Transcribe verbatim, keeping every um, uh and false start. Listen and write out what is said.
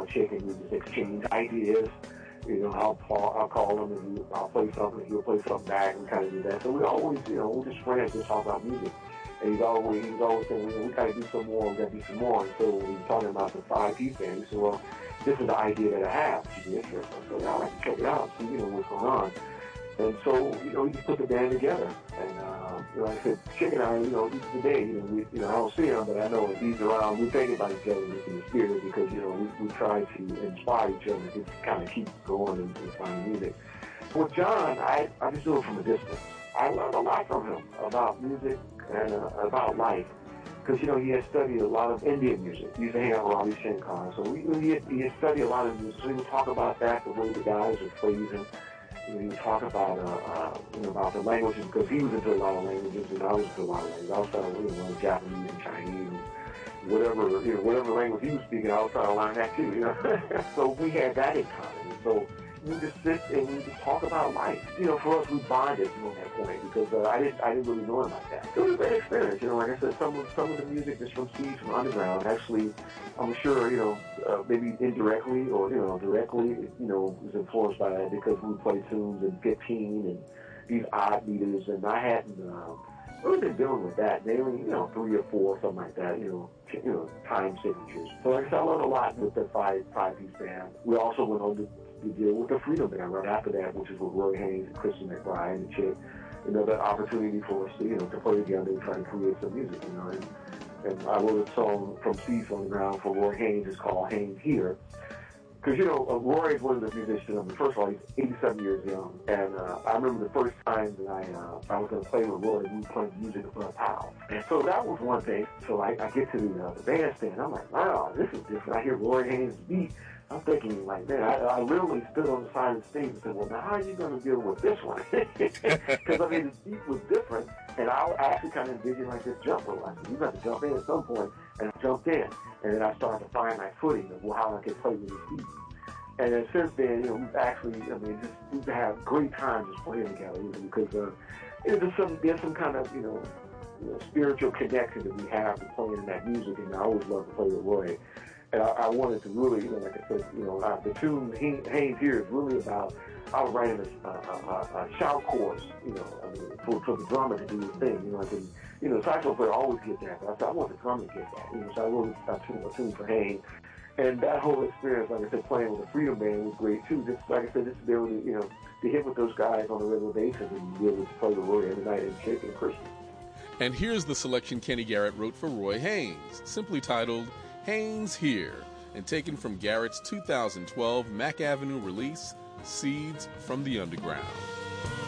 Chick, and we just exchange ideas. You know, I'll, call, I'll call him, and he, I'll play something, he'll play something back, and kind of do that. So we always, you know, we're just friends, just talk about music. And he's always, he's always saying, we, we got to do some more, we got to do some more. And so when we were talking about the five-piece band, he said, well, this is the idea that I have. Would you be interested? I said, yeah, I'd like to check it out, see, you know, what's going on. And so, you know, we just put the band together. And, uh, you know, like I said, Chick and I, you know, even today, you know, we, you know, I don't see him, but I know if he's around, we think about each other in the spirit because, you know, we, we try to inspire each other to kind of keep going and, and find music. With John, I, I just do it from a distance. I learned a lot from him about music and uh, about life. Because, you know, he had studied a lot of Indian music. He used to hang out with Ravi Shankar. So we, he, had, he had studied a lot of music. So he would talk about that, the way the guys would phrase him. You know, he would talk about, uh, uh, you know, about the languages, because he was into a lot of languages, and I was into a lot of languages. I was trying to, you know, Japanese and Chinese, and whatever, you know, whatever language he was speaking, I was trying to learn that too, you know. So we had that in common. So we just sit and we just talk about life. You know, for us, we bonded from that point because uh, I didn't, I didn't really know him like that. It was a great experience. You know, like I said, some of some of the music that's from Seeds from Underground actually, I'm sure, you know, uh, maybe indirectly or you know directly, you know, was influenced by that because we played tunes in fifteen and these odd meters, and I hadn't um, really been dealing with that. Mainly, you know, three or four, something like that. You know, you know, time signatures. So like I said, I learned a lot with the five five piece band. We also went on to to deal with the Freedom Band right after that, which is with Roy Haynes and Christian McBride and Chick. You know, that opportunity for us to, you know, to play together and try to create some music, you know. And, and I wrote a song from Seeds on the Ground for Roy Haynes. It's called Haynes Here. Because, you know, uh, Roy is one of the musicians. I mean, first of all, he's eighty-seven years young. And uh, I remember the first time that I uh, I was going to play with Roy, we were playing music in front of Powell. And so that was one thing. So I, I get to the, uh, the bandstand. I'm like, wow, this is different. I hear Roy Haynes' beat. I'm thinking, like, man, I, I literally stood on the side of the stage and said, well, now how are you going to deal with this one? Because, I mean, the beat was different, and I, I actually kind of envisioned, like, this jumper. I said, you got to jump in at some point, and I jumped in. And then I started to find my footing of well, how I could play with this beat. And then since then, you know, we've actually, I mean, just, we've had great times just playing together, you know, because uh, you know, there's, some, there's some kind of, you know, you know, spiritual connection that we have to playing in that music, and I always love to play with Roy. And I, I wanted to really, you know, like I said, you know, uh, the tune Haynes Here is really about, I was writing a, a, a, a shout chorus, you know, I mean, for, for the drummer to do his thing, you know, like, and, you know, the saxophone player always gets that, but I said, I want the drummer to get that, you know, so I wrote a tune, a tune for Haynes. And that whole experience, like I said, playing with the Freedom Band was great too. Just like I said, just to be able to, you know, to hit with those guys on a regular basis and be able to play the Roy every night and Chick and Christian. And here's the selection Kenny Garrett wrote for Roy Haynes, simply titled Haynes Here, and taken from Garrett's two thousand twelve Mack Avenue release, Seeds from the Underground.